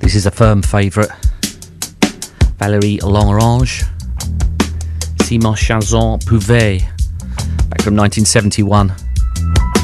This is a firm favourite. Valérie Longerange, Si ma chanson pouvait, back from 1971.